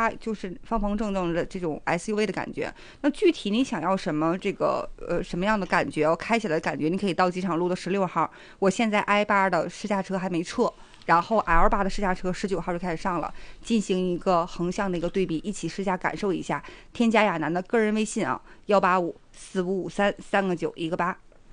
它就是方方正正的这种 SUV 的感觉。那具体你想要什么这个什么样的感觉，开起来的感觉，你可以到机场路的16号。我现在 i8 的试驾车还没撤，然后 L8 的试驾车19号就开始上了，进行一个横向的一个对比，一起试驾感受一下。添加亚楠的个人微信啊，1854553，3个9，1个8。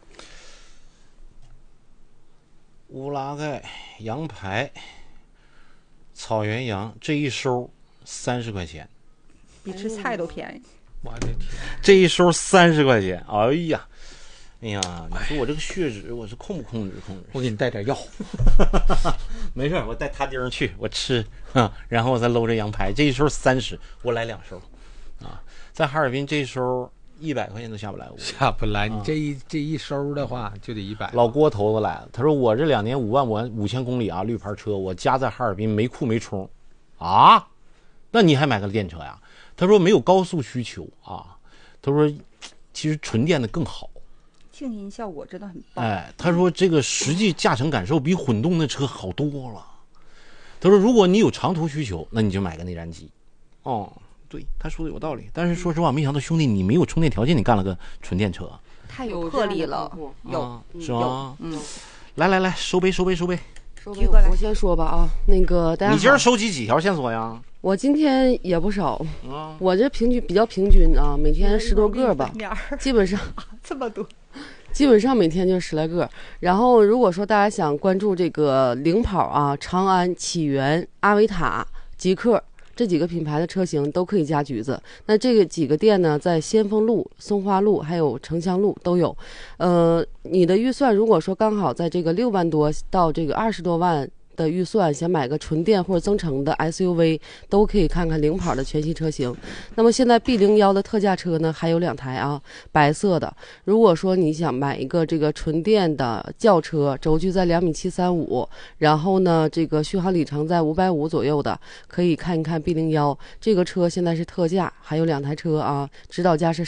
乌拉盖羊排草原羊这一收30块钱， 比吃菜都便宜。 我的天， 这一收30块钱，哎呀，你说我这个血脂我是控不控制？ 我给你带点药。 没事，我带他地方去，我吃然后我再搂着羊排，这一收30，我来2收啊。在哈尔滨这一收100块钱都下不来， 下不来。你这一收的话就得100。 老郭头子来了，他说我这2年55000公里啊，绿牌车，我家在哈尔滨没库没充啊，那你还买个电车呀？他说没有高速需求啊，他说其实纯电的更好， 静音效果真的很棒。 哎，他说这个实际驾乘感受比混动的车好多了。他说如果你有长途需求，那你就买个内燃机。哦，对，他说的有道理。但是说实话，没想到兄弟你没有充电条件，你干了个纯电车， 太有魄力了。有是吗？来，收杯。 我先说吧啊，那个大家好， 你今儿收集几条线索呀？ 我今天也不少，我这比较平均啊，每天10多个吧，基本上这么多， 基本上每天就10来个。然后如果说大家想关注这个领跑啊，长安、启源、阿维塔、极客这几个品牌的车型都可以加橘子。那这个几个店呢，在先锋路、松花路还有城乡路都有。你的预算如果说刚好在这个6万多到这个20多万的预算，想买个纯电或者增程的 SUV， 都可以看看领跑的全新车型。那么现在 B01的特价车呢还有2台啊，白色的。如果说你想买一个这个纯电的轿车，轴距在2.735米，然后呢这个续航里程在550左右的，可以看一看 B01。这个车现在是特价，还有2台车啊，指导价是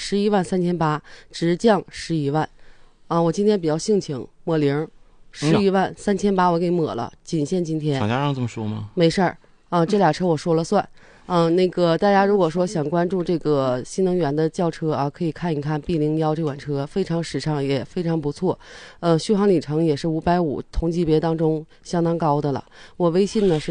113800，直降11万啊。我今天比较性情，抹零。113800我给抹了，仅限今天。 厂家让这么说吗？ 没事儿啊，这俩车我说了算。那个大家如果说想关注这个新能源的轿车啊，可以看一看 B01这款车，非常时尚，也非常不错。续航里程也是550，同级别当中相当高的了。我微信呢是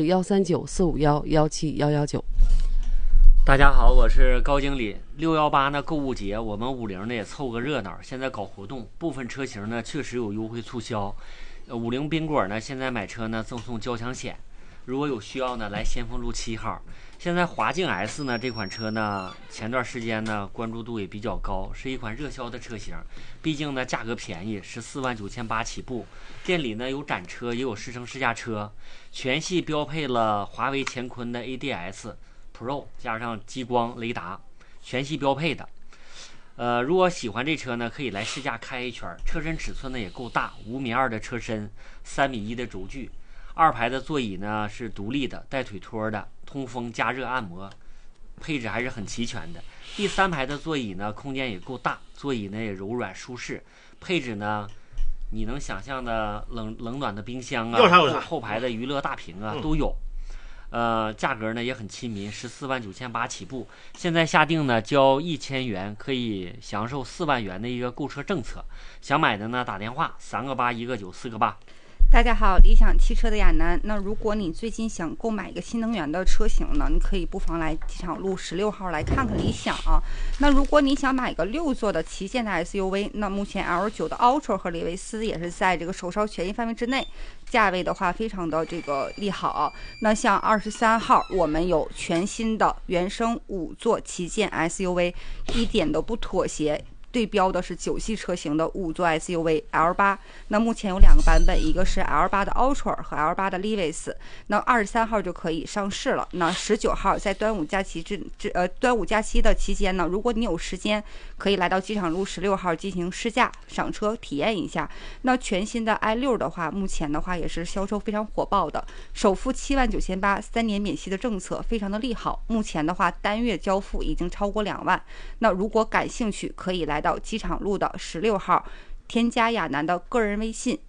13945117119。 大家好，我是高经理。618呢购物节，我们50呢也凑个热闹，现在搞活动，部分车型呢确实有优惠促销。50宾果呢现在买车呢赠送交强险，如果有需要呢来先锋路7号。现在华境 S 呢这款车呢前段时间呢关注度也比较高，是一款热销的车型，毕竟呢价格便宜，149800起步。店里呢有展车也有试乘试驾车，全系标配了华为乾坤的 ADS Pro 加上激光雷达，全系标配的。如果喜欢这车呢，可以来试驾开一圈。车身尺寸呢也够大，5.2米的车身，3.1米的轴距，2排的座椅呢是独立的，带腿托的，通风加热按摩，配置还是很齐全的。第3排的座椅呢空间也够大，座椅呢也柔软舒适，配置呢你能想象的冷暖的冰箱啊，后排的娱乐大屏啊都有。价格呢也很亲民，149800起步。现在下定呢交1000元可以享受4万元的一个购车政策。想买的呢打电话3个8 1个9 4个8。 大家好，理想汽车的亚楠。那如果你最近想购买一个新能源的车型呢，你可以不妨来机场路16号来看看理想啊。那如果你想买个6座的旗舰的 SUV， 那目前 L9 的 Ultra 和李维斯也是在这个手稍权益范围之内，价位的话非常的这个利好。那像23号我们有全新的原生5座旗舰 SUV， 一点都不妥协，对标的是9系车型的5座 SUV L8。那目前有2个版本，一个是 L8 的 Ultra 和 L8 的 Levis。那23号就可以上市了。那19号在端午假期的期间呢，如果你有时间，可以来到机场路16号进行试驾赏车体验一下。那全新的 i6 的话，目前的话也是销售非常火爆的，首付79800，3年免息的政策非常的利好。目前的话单月交付已经超过2万。那如果感兴趣，可以来到机场路的16号，添加亚楠的个人微信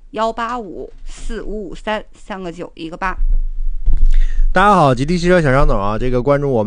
1854553，3个9，1个8。 大家好，吉利汽车小张总啊，这个关注我们